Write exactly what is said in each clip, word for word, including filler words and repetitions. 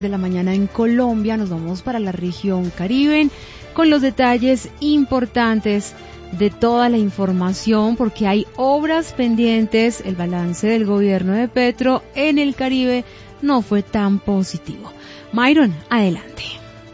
De la mañana en Colombia, nos vamos para la región Caribe con los detalles importantes de toda la información, porque hay obras pendientes. El balance del gobierno de Petro en el Caribe no fue tan positivo. Myron, adelante.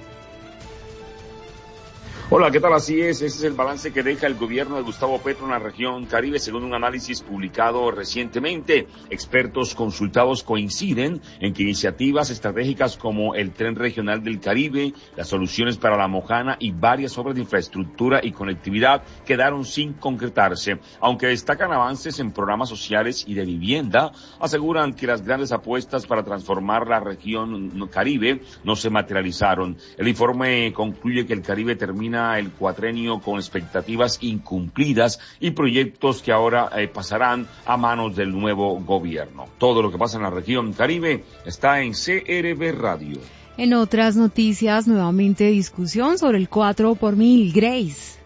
Hola, ¿qué tal? Así es, ese es el balance que deja el gobierno de Gustavo Petro en la región Caribe, según un análisis publicado recientemente. Expertos consultados coinciden en que iniciativas estratégicas como el Tren Regional del Caribe, las soluciones para la Mojana y varias obras de infraestructura y conectividad quedaron sin concretarse. Aunque destacan avances en programas sociales y de vivienda, aseguran que las grandes apuestas para transformar la región Caribe no se materializaron. El informe concluye que el Caribe termina el cuatrenio con expectativas incumplidas y proyectos que ahora eh, pasarán a manos del nuevo gobierno. Todo lo que pasa en la región Caribe está en C R B Radio. En otras noticias, nuevamente discusión sobre el cuatro por mil. Grace.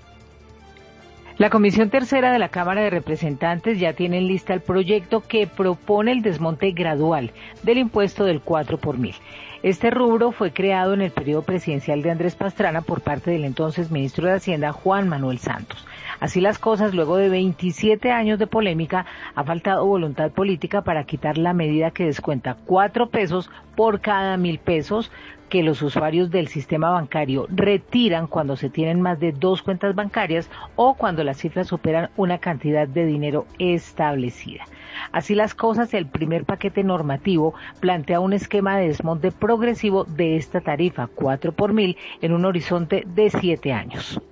La Comisión Tercera de la Cámara de Representantes ya tiene lista el proyecto que propone el desmonte gradual del impuesto del cuatro por mil. Este rubro fue creado en el periodo presidencial de Andrés Pastrana por parte del entonces ministro de Hacienda, Juan Manuel Santos. Así las cosas, luego de veintisiete años de polémica, ha faltado voluntad política para quitar la medida que descuenta cuatro pesos por cada mil pesos que los usuarios del sistema bancario retiran cuando se tienen más de dos cuentas bancarias o cuando las cifras superan una cantidad de dinero establecida. Así las cosas, el primer paquete normativo plantea un esquema de desmonte progresivo de esta tarifa cuatro por mil en un horizonte de siete años.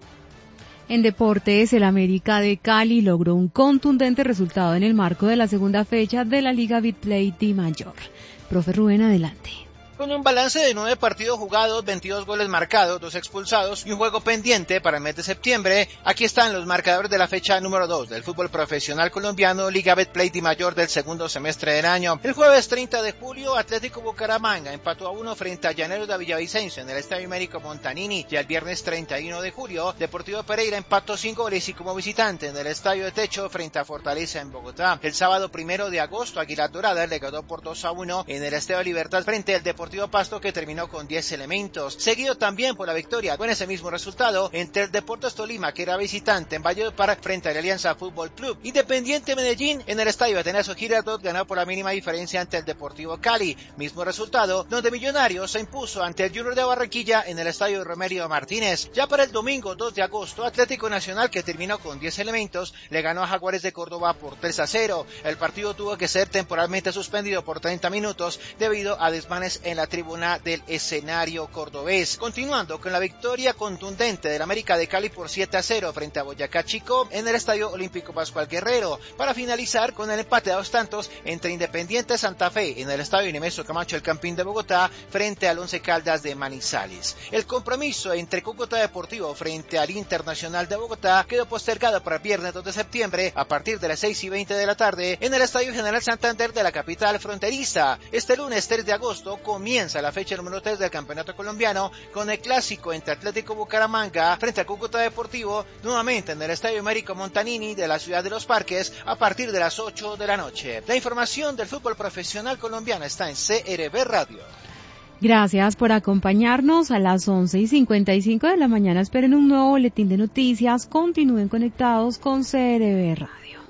En deportes, el América de Cali logró un contundente resultado en el marco de la segunda fecha de la Liga Betplay Di Mayor. Profe Rubén, adelante. Con un balance de nueve partidos jugados, veintidós goles marcados, dos expulsados y un juego pendiente para el mes de septiembre, aquí están los marcadores de la fecha número dos del fútbol profesional colombiano, Liga Betplay Di Mayor del segundo semestre del año. El jueves treinta de julio, Atlético Bucaramanga empató a uno frente a Llaneros de Villavicencio en el Estadio Américo Montanini, y el viernes treinta y uno de julio, Deportivo Pereira empató sin goles y como visitante en el Estadio de Techo frente a Fortaleza en Bogotá. El sábado primero de agosto, Águilas Doradas le ganó por dos a uno en el Estadio Libertad frente al Deportivo Pasto, que terminó con diez elementos, seguido también por la victoria con ese mismo resultado entre el Deportes Tolima, que era visitante en Valledupar frente a la Alianza Fútbol Club. Independiente Medellín en el Estadio Atanasio Girardot ganó por la mínima diferencia ante el Deportivo Cali, mismo resultado donde Millonarios se impuso ante el Junior de Barranquilla en el Estadio Romelio Martínez. Ya para el domingo dos de agosto, Atlético Nacional, que terminó con diez elementos, le ganó a Jaguares de Córdoba por tres a cero. El partido tuvo que ser temporalmente suspendido por treinta minutos debido a desmanes en la tribuna del escenario cordobés. Continuando con la victoria contundente del América de Cali por siete a cero frente a Boyacá Chico en el Estadio Olímpico Pascual Guerrero, para finalizar con el empate a dos tantos entre Independiente Santa Fe en el Estadio Nemesio Camacho El Campín de Bogotá frente al Once Caldas de Manizales. El compromiso entre Cúcuta Deportivo frente al Internacional de Bogotá quedó postergado para el viernes dos de septiembre a partir de las seis y veinte de la tarde en el Estadio General Santander de la capital fronteriza. Este lunes tres de agosto comienza la fecha número tres del campeonato colombiano con el clásico entre Atlético Bucaramanga frente a Cúcuta Deportivo, nuevamente en el Estadio Américo Montanini de la ciudad de Los Parques a partir de las ocho de la noche. La información del fútbol profesional colombiano está en C R B Radio. Gracias por acompañarnos. A las once y cincuenta y cinco de la mañana esperen un nuevo boletín de noticias. Continúen conectados con C R B Radio.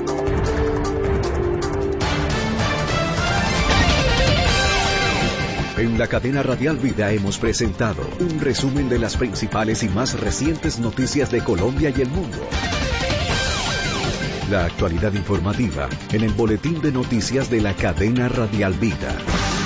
En la cadena Radial Vida hemos presentado un resumen de las principales y más recientes noticias de Colombia y el mundo. La actualidad informativa en el boletín de noticias de la cadena Radial Vida.